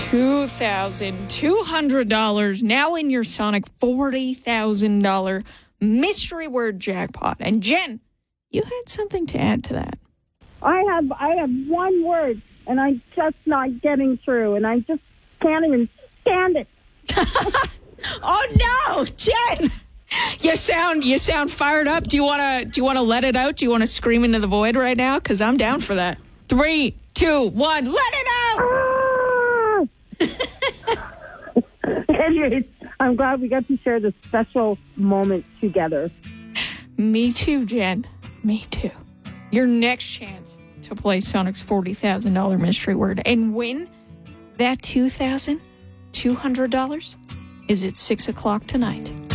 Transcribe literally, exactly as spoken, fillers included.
two thousand two hundred dollars now in your Sonic forty thousand dollars mystery word jackpot. And Jen, you had something to add to that. I have I have one word, and I'm just not getting through, and I just can't even stand it. Oh no, Jen! You sound you sound fired up. Do you want to do you want to let it out? Do you want to scream into the void right now? Because I'm down for that. Three, two, one, let it out! Ah! Anyways, I'm glad we got to share this special moment together. Me too, Jen. Me too. Your next chance to play Sonic's forty thousand dollars mystery word and win that two thousand two hundred dollars is at six o'clock tonight.